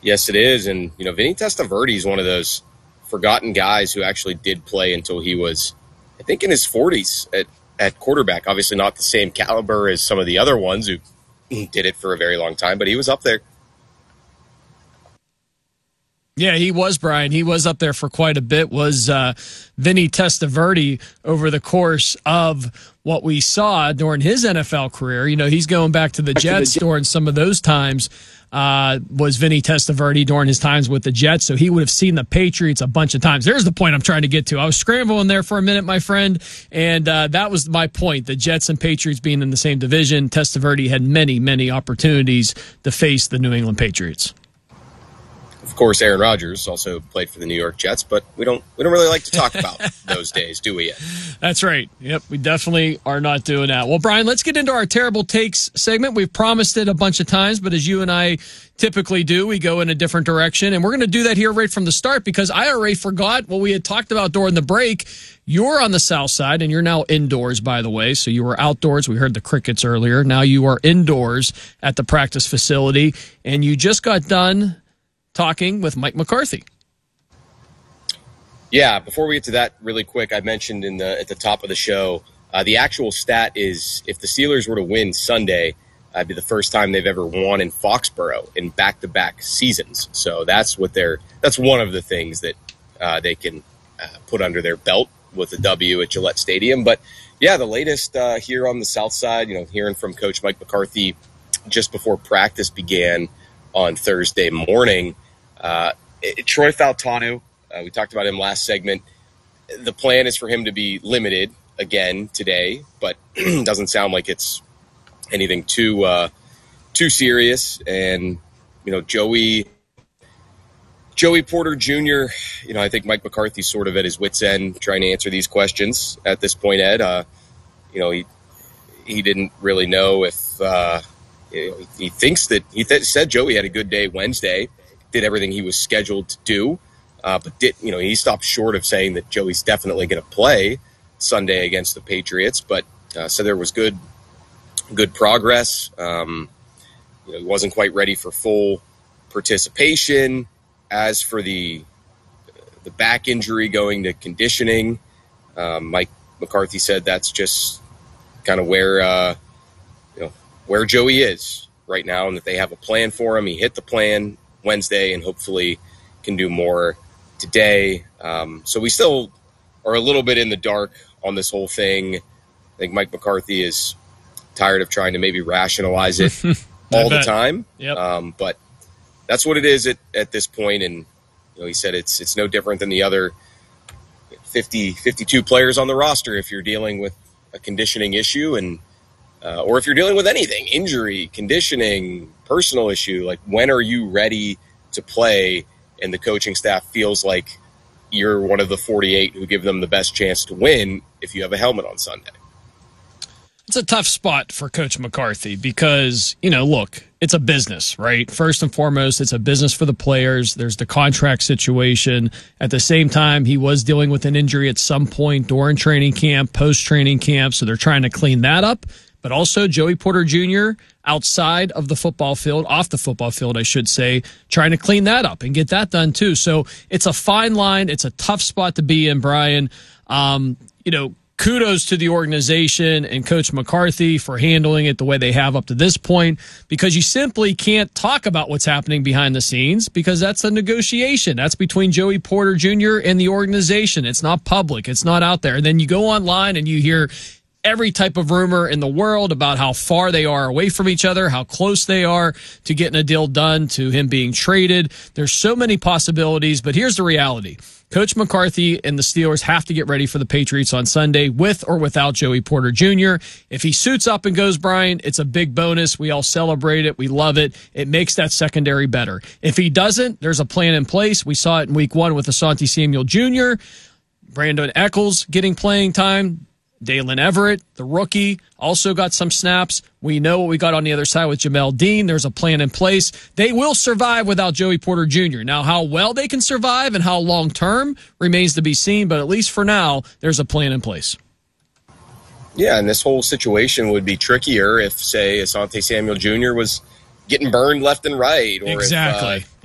Yes, it is. And, Vinny Testaverde is one of those forgotten guys who actually did play until he was, I think, in his 40s at quarterback. Obviously not the same caliber as some of the other ones who did it for a very long time, but he was up there. Yeah, he was, Brian. He was up there for quite a bit, was Vinny Testaverde over the course of what we saw during his NFL career. He's going back to the Jets during some of those times. Was Vinny Testaverde during his times with the Jets, so he would have seen the Patriots a bunch of times. There's the point I'm trying to get to. I was scrambling there for a minute, my friend, and that was my point. The Jets and Patriots being in the same division, Testaverde had many, many opportunities to face the New England Patriots. Of course, Aaron Rodgers also played for the New York Jets, but we don't really like to talk about those days, do we? That's right. Yep, we definitely are not doing that. Well, Brian, let's get into our Terrible Takes segment. We've promised it a bunch of times, but as you and I typically do, we go in a different direction, and we're going to do that here right from the start because I already forgot what we had talked about during the break. You're on the south side, and you're now indoors, by the way. So you were outdoors. We heard the crickets earlier. Now you are indoors at the practice facility, and you just got done talking with Mike McCarthy. Yeah, before we get to that really quick, I mentioned at the top of the show, the actual stat is if the Steelers were to win Sunday, it'd be the first time they've ever won in Foxborough in back-to-back seasons. So that's one of the things that they can put under their belt with a W at Gillette Stadium. But yeah, the latest here on the south side, hearing from Coach Mike McCarthy just before practice began on Thursday morning. Troy Fautanu, we talked about him last segment. The plan is for him to be limited again today, but doesn't sound like it's anything too serious. And Joey Porter Jr., I think Mike McCarthy's sort of at his wit's end trying to answer these questions at this point. Ed, he didn't really know if he thinks that said Joey had a good day Wednesday. Did everything he was scheduled to do, but he stopped short of saying that Joey's definitely going to play Sunday against the Patriots, but said there was good progress. He wasn't quite ready for full participation. As for the back injury going to conditioning, Mike McCarthy said that's just kind of where Joey is right now, and that they have a plan for him. He hit the plan Wednesday and hopefully can do more today. So we still are a little bit in the dark on this whole thing. I think Mike McCarthy is tired of trying to maybe rationalize it all the time. Yep. But that's what it is at this point. And he said it's no different than the other 52 players on the roster if you're dealing with a conditioning issue and or if you're dealing with anything, injury, conditioning, personal issue. Like, when are you ready to play? And the coaching staff feels like you're one of the 48 who give them the best chance to win if you have a helmet on Sunday. It's a tough spot for Coach McCarthy because, look, it's a business, right? First and foremost, it's a business for the players. There's the contract situation. At the same time, he was dealing with an injury at some point during training camp, post-training camp, so they're trying to clean that up. But also Joey Porter Jr. outside of the football field, off the football field, I should say, trying to clean that up and get that done too. So it's a fine line. It's a tough spot to be in, Brian. Kudos to the organization and Coach McCarthy for handling it the way they have up to this point, because you simply can't talk about what's happening behind the scenes because that's a negotiation. That's between Joey Porter Jr. and the organization. It's not public. It's not out there. And then you go online and you hear every type of rumor in the world about how far they are away from each other, how close they are to getting a deal done, to him being traded. There's so many possibilities, but here's the reality. Coach McCarthy and the Steelers have to get ready for the Patriots on Sunday with or without Joey Porter Jr. If he suits up and goes, Brian, it's a big bonus. We all celebrate it. We love it. It makes that secondary better. If he doesn't, there's a plan in place. We saw it in week 1 with Asante Samuel Jr., Brandon Eccles getting playing time. Dalen Everett, the rookie, also got some snaps. We know what we got on the other side with Jamel Dean. There's a plan in place. They will survive without Joey Porter Jr. Now, how well they can survive and how long-term remains to be seen, but at least for now, there's a plan in place. Yeah, and this whole situation would be trickier if, say, Asante Samuel Jr. was getting burned left and right. Or exactly.